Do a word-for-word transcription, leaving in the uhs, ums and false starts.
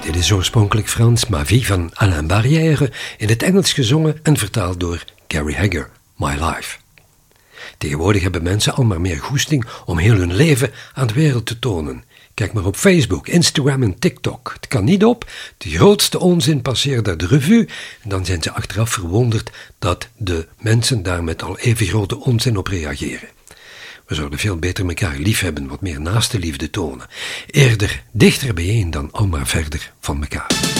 Dit is oorspronkelijk Frans, Ma Vie van Alain Barrière, in het Engels gezongen en vertaald door Gary Hegger, My Life. Tegenwoordig hebben mensen al maar meer goesting om heel hun leven aan de wereld te tonen. Kijk maar op Facebook, Instagram en TikTok. Het kan niet op, de grootste onzin passeert daar de revue en dan zijn ze achteraf verwonderd dat de mensen daar met al even grote onzin op reageren. We zouden veel beter elkaar lief hebben, wat meer naaste liefde tonen. Eerder dichter bijeen dan al maar verder van elkaar.